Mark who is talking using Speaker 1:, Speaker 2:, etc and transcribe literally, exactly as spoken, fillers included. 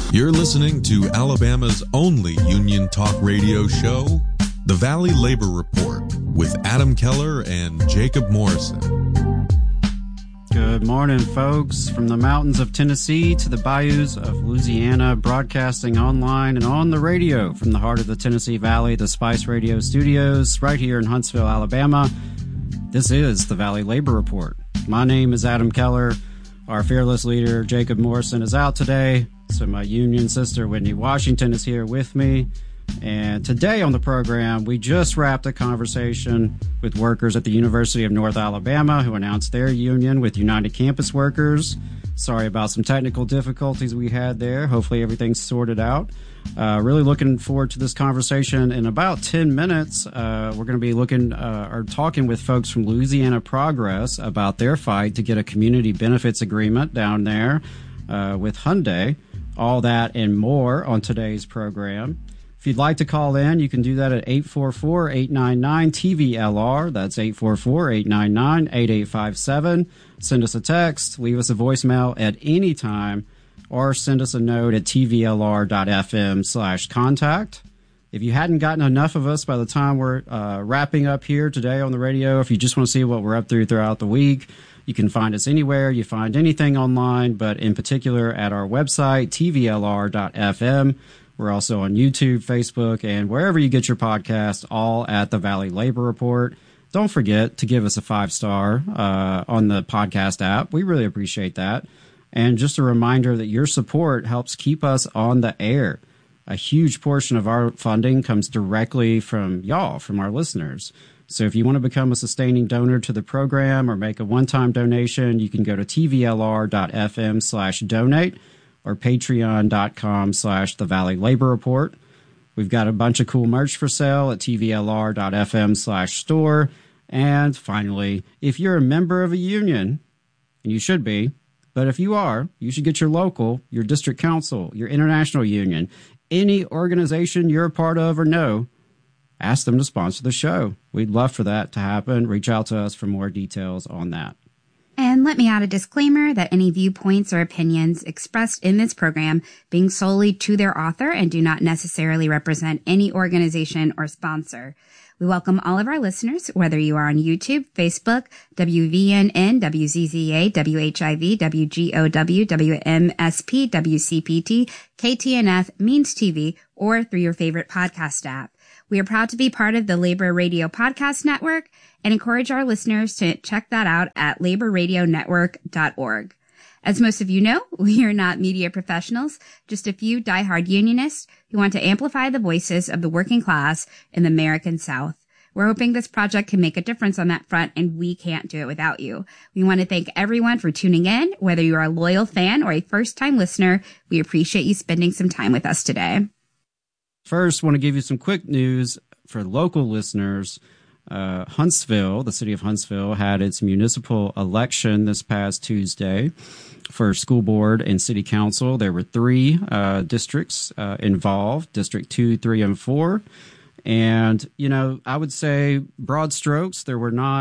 Speaker 1: You're listening to Alabama's only union talk radio show, The Valley Labor Report, with Adam Keller and Jacob Morrison.
Speaker 2: Good morning, folks. From the mountains of Tennessee to the bayous of Louisiana, broadcasting online and on the radio from the heart of the Tennessee Valley, the Spice Radio Studios, right here in Huntsville, Alabama. This is the Valley Labor Report. My name is Adam Keller. Our fearless leader, Jacob Morrison, is out today, so my union sister, Whitney Washington, is here with me. And today on the program, we just wrapped a conversation with workers at the University of North Alabama who announced their union with United Campus Workers. Sorry about some technical difficulties we had there. Hopefully everything's sorted out. Uh, really looking forward to this conversation. In about ten minutes, uh, we're going to be looking uh, or talking with folks from Louisiana Progress about their fight to get a community benefits agreement down there uh, with Hyundai. All that and more on today's program. If you'd like to call in, you can do that at eight four four, eight nine nine, T V L R. That's eight four four, eight nine nine, eight eight five seven. Send us a text, leave us a voicemail at any time, or send us a note at tvlr.fm slash contact. If you hadn't gotten enough of us by the time we're uh, wrapping up here today on the radio, if you just want to see what we're up to throughout the week, you can find us anywhere. You find anything online, but in particular at our website, t v l r dot f m. We're also on YouTube, Facebook, and wherever you get your podcast, all at the Valley Labor Report. Don't forget to give us a five-star uh, on the podcast app. We really appreciate that. And just a reminder that your support helps keep us on the air. A huge portion of our funding comes directly from y'all, from our listeners. So if you want to become a sustaining donor to the program or make a one-time donation, you can go to tvlr.fm slash donate. or patreon.com slash the Valley Labor Report. We've got a bunch of cool merch for sale at tvlr.fm slash store. And finally, if you're a member of a union, and you should be, but if you are, you should get your local, your district council, your international union, any organization you're a part of or know, ask them to sponsor the show. We'd love for that to happen. Reach out to us for more details on that.
Speaker 3: And let me add a disclaimer that any viewpoints or opinions expressed in this program being solely to their author and do not necessarily represent any organization or sponsor. We welcome all of our listeners, whether you are on YouTube, Facebook, W V N N, W Z Z A, W H I V, W G O W, W M S P, W C P T, K T N F, Means T V, or through your favorite podcast app. We are proud to be part of the Labor Radio Podcast Network and encourage our listeners to check that out at labor radio network dot org. As most of you know, we are not media professionals, just a few diehard unionists who want to amplify the voices of the working class in the American South. We're hoping this project can make a difference on that front, and we can't do it without you. We want to thank everyone for tuning in. Whether you're a loyal fan or a first-time listener, we appreciate you spending some time with us today.
Speaker 2: First, I want to give you some quick news for local listeners. Uh, Huntsville, the city of Huntsville, had its municipal election this past Tuesday for school board and city council. There were three uh, districts uh, involved, District two, three, and four. And, you know, I would say broad strokes, there were not